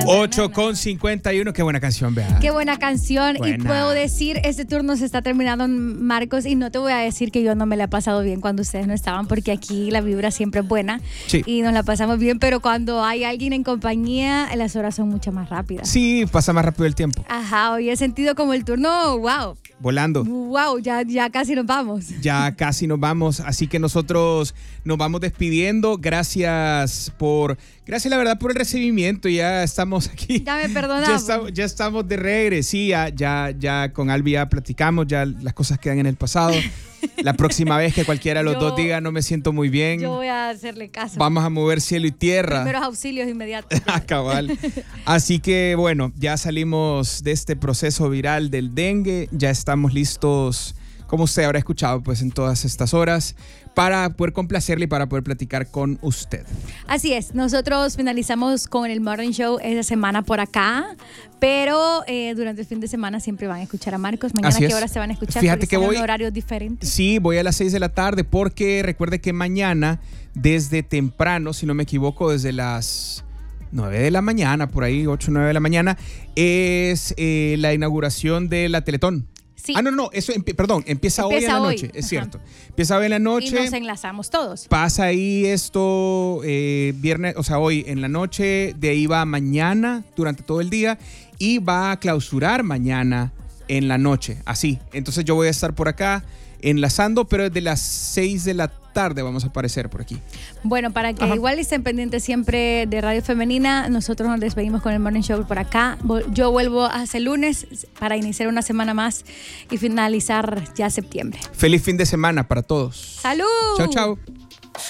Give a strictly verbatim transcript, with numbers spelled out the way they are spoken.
ocho con cincuenta y uno, qué buena canción, vea. Qué buena canción. Buena. Y puedo decir, este turno se está terminando, Marcos, y no te voy a decir que yo no me la he pasado bien cuando ustedes no estaban, porque aquí la vibra siempre es buena. Sí. Y nos la pasamos bien, pero cuando hay alguien en compañía, las horas son mucho más rápidas. Sí, pasa más rápido el tiempo. Ajá, hoy he sentido como el turno, wow. Volando. Wow, ya, ya casi nos vamos. Ya casi nos vamos, así que nosotros nos vamos despidiendo. Gracias por, gracias la verdad por el recibimiento. Ya estamos aquí. Ya me perdonamos. Ya estamos, ya estamos de regreso. Sí, ya, ya, ya con Albi ya platicamos, ya las cosas quedan en el pasado. La próxima vez que cualquiera de los Yo- dos diga no me siento muy bien, Yo voy a hacerle caso. vamos a mover cielo y tierra. Primeros auxilios inmediatos. Ah, cabal. Así que bueno, ya salimos de este proceso viral del dengue, ya estamos listos, como usted habrá escuchado pues en todas estas horas, para poder complacerle y para poder platicar con usted. Así es, nosotros finalizamos con el Morning Show esta semana por acá, pero eh, durante el fin de semana siempre van a escuchar a Marcos. Mañana Así a qué es. hora se van a escuchar. Fíjate Porque que están voy- en horarios diferentes. Sí, voy a las seis de la tarde porque recuerde que mañana desde temprano, si no me equivoco, desde las nueve de la mañana, por ahí, ocho o nueve de la mañana, es eh, la inauguración de la Teletón. Sí. Ah, no, no, eso, empie- perdón, empieza, hoy en Empieza la hoy. noche, es Ajá. cierto. Empieza hoy en la Y noche. nos enlazamos todos. Pasa ahí esto eh, viernes, o sea, hoy en la noche, de ahí va mañana durante todo el día y va a clausurar mañana en la noche, así. Entonces yo voy a estar por acá enlazando, pero desde las seis de la tarde vamos a aparecer por aquí. Bueno, para que Ajá. igual estén pendientes siempre de Radio Femenina, nosotros nos despedimos con el Morning Show por acá. Vol- Yo vuelvo hasta el lunes para iniciar una semana más y finalizar ya septiembre. Feliz fin de semana para todos. ¡Salud! Chao, chao.